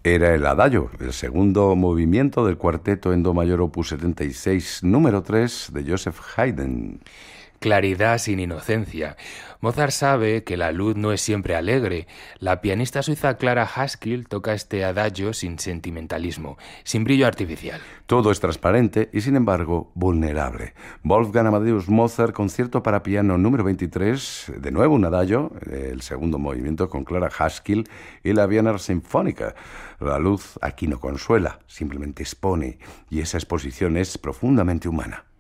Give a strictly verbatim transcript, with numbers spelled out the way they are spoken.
Era el Adagio, el segundo movimiento del cuarteto en do mayor opus setenta y seis, número tres, de Joseph Haydn. Claridad sin inocencia. Mozart sabe que la luz no es siempre alegre. La pianista suiza Clara Haskell toca este adagio sin sentimentalismo, sin brillo artificial. Todo es transparente y, sin embargo, vulnerable. Wolfgang Amadeus Mozart, concierto para piano número veintitrés, de nuevo un adagio, el segundo movimiento con Clara Haskell y la Wiener Sinfónica. La luz aquí no consuela, simplemente expone, y esa exposición es profundamente humana.